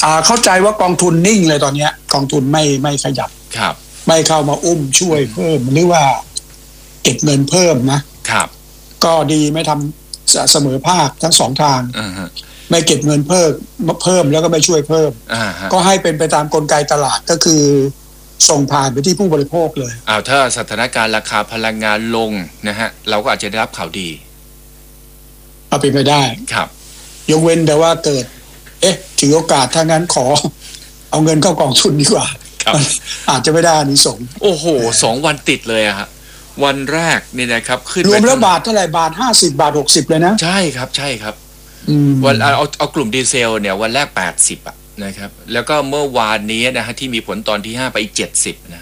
เข้าใจว่ากองทุนนิ่งเลยตอนนี้กองทุนไม่ขยับครับไม่เข้ามาอุ้มช่วยเพิ่มหรือว่าเก็บเงินเพิ่มนะครับก็ดีไม่ทำเสมอภาคทั้งสองทางไม่เก็บเงินเพิ่มแล้วก็ไม่ช่วยเพิ่มก็ให้เป็นไปตามกลไกตลาดก็คือส่งผ่านไปที่ผู้บริโภคเลยถ้าสถานการณ์ราคาพลังงานลงนะฮะเราก็อาจจะได้รับข่าวดีเอาไปไม่ได้ครับยกเว้นแต่ว่าเกิดถือโอกาสถ้างั้นขอเอาเงินเข้ากองทุนดีกว่าอาจจะไม่ได้อานิสงส์โอ้โห2 วันติดเลยอะฮะวันแรกนี่นะครับขึ้นรวมแล้วบาทเท่าไหร่บาท50บาท60เลยนะใช่ครับวันเอากลุ่มดีเซลเนี่ยวันแรก80อ่ะนะครับแล้วก็เมื่อวานนี้นะฮะที่มีผลตอนที่5ไปอีก70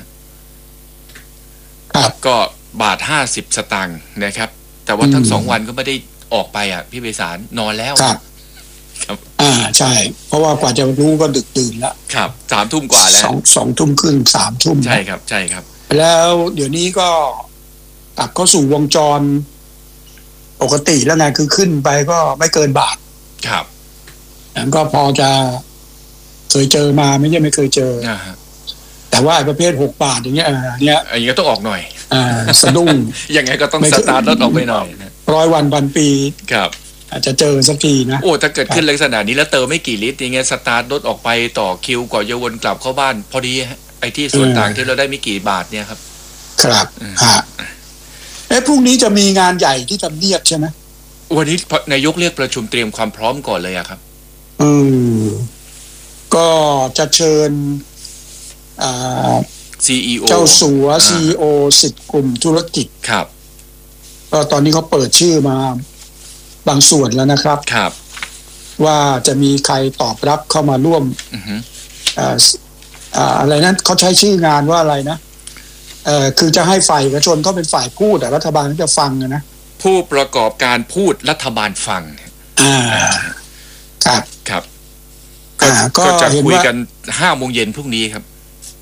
นะครับก็บาท50สตางค์นะครับแต่ว่าทั้ง2วันก็ไม่ได้ออกไปอ่ะพี่เบสารนอนแล้วครับใช่เพราะว่ากว่าจะรู้ก็ดึกดื่นแล้วครับ3 ทุ่มกว่าแล้ว 2 ทุ่มครึ่ง3 ทุ่มใช่ครับแล้วเดี๋ยวนี้ก็กลับเข้าสู่วงจรปกติแล้วไงคือขึ้นไปก็ไม่เกินบาทครับก็พอจะเคยเจอมาไม่ใช่ไม่เคยเจอแต่ว่าประเภท6 บาทอย่างเงี้ยอย่างเงี้ยต้องออกหน่อยสะดุ้งยังไงก็ต้องสตาร์ทรถออกไปหน่อย 100 วันพันปีครับอาจจะเจอสักทีนะโอ้ถ้าเกิดขึ้นลักษณะนี้แล้วเติมไม่กี่ลิตรอย่างเงี้ยสตาร์ทรถออกไปต่อคิวก่อนจะวนกลับเข้าบ้านพอดีไอ้ที่ส่วนต่างที่เราได้ไม่กี่บาทเนี่ยครับครับพรุ่งนี้จะมีงานใหญ่ที่ทำเนียบใช่ไหมวันนี้นายกเรียกประชุมเตรียมความพร้อมก่อนเลยอะครับก็จะเชิญ CEO เจ้าสัว CEO 10 กลุ่มธุรกิจครับก็ตอนนี้เขาเปิดชื่อมาบางส่วนแล้วนะครับครับว่าจะมีใครตอบรับเข้ามาร่วมอะไรนั้นเขาใช้ชื่องานว่าอะไรนะคือจะให้ฝ่ายเอกชนเขาเป็นฝ่ายพูดแต่รัฐบาลจะฟังนะผู้ประกอบการพูดรัฐบาลฟังครับก็จะคุยกัน5 โมงเย็นพรุ่งนี้ครับ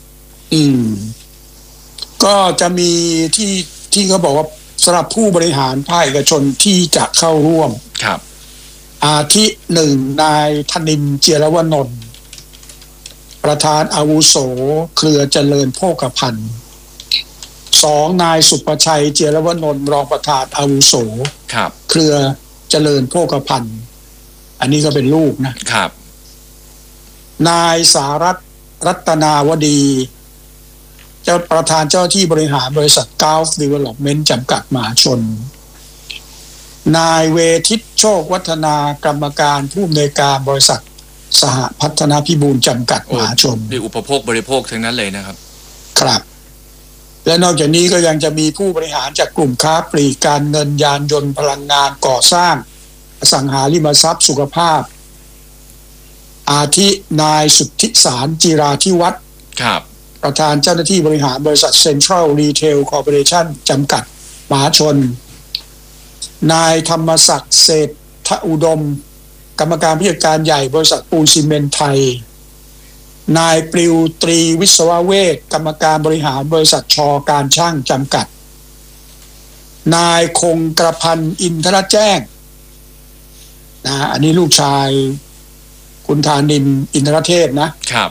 ก็จะมีที่เขาบอกว่าสำหรับผู้บริหารภาคเอกชนที่จะเข้าร่วมครับอาทิ1นายธนินทร์ เจียรวนนท์ประธานอาวุโสเครือเจริญโภคภัณฑ์2นายสุประชัย เจียรวนนท์รองประธานอาวุโสเครือเจริญโภคภัณฑ์อันนี้ก็เป็นลูกนะครับนายสารัตน์ รัตนาวดีเจ้าประธานเจ้าที่บริหารบริษัท Gulf Development จำกัดมหาชนนายเวทิตโชควัฒนากรรมการผู้อำนวยการบริษัทสหพัฒนาพิบูลจำกัดมหาชนนี่อุปโภคบริโภคทั้งนั้นเลยนะครับครับและนอกจากนี้ก็ยังจะมีผู้บริหารจากกลุ่มค้าปลีกการเงินยานยนต์พลังงานก่อสร้างอสังหาริมทรัพย์สุขภาพอาทินายสุทธิสาร จิราธิวัฒน์ครับประธานเจ้าหน้าที่บริหารบริษัทเซ็นทรัลรีเทลคอร์ปอเรชั่นจำกัดมหาชนนายธรรมศักดิ์เศรษฐอุดมกรรมการผู้จัดการใหญ่บริษัทปูนซีเมนต์ไทยนายปลิวตรีวิศวเวชกรรมการบริหารบริษัทชการช่างจำกัดนายคงกระพันธ์อินทรแจ้งอันนี้ลูกชายคุณธานินทร์อินทรเทพนะครับ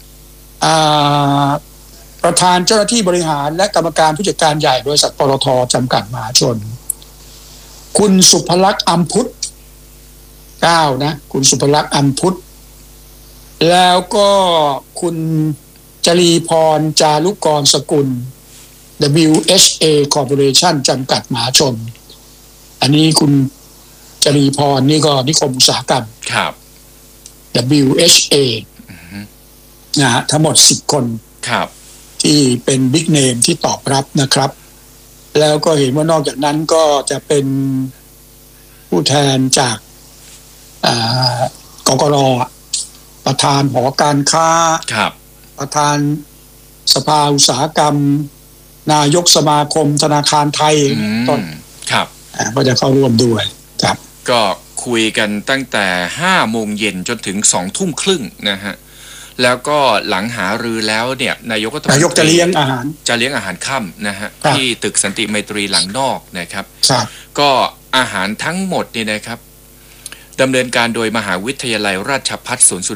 ประธานเจ้าหน้าที่บริหารและกรรมการผู้จัดการใหญ่บริษัทปตท.จำกัดมหาชนคุณสุภลักษณ์อัมพุทธคุณสุภลักษณ์อัมพุทธแล้วก็คุณจรีพรจารุกรสกุล WHA Corporation จำกัดมหาชนอันนี้คุณจรีพรนี่ก็นิคมอุตสาหกรรมครับ WHA ทั้งหมด10 คนครับที่เป็นบิ๊กเนมที่ตอบรับนะครับแล้วก็เห็นว่านอกจากนั้นก็จะเป็นผู้แทนจากกกร.ประธานหอการค้าประธานสภาอุตสาหกรรมนายกสมาคมธนาคารไทยต้นครับก็จะเข้าร่วมด้วยครับก็คุยกันตั้งแต่5 โมงเย็นจนถึง2 ทุ่มครึ่งนะฮะแล้วก็หลังหารือแล้วเนี่ยนายกจะเลี้ยงอาหารค่ำนะฮะที่ตึกสันติไมตรีหลังนอกนะครับก็อาหารทั้งหมดเนี่ยนะครับดำเนินการโดยมหาวิทยาลัยราชภัฏสวนสุ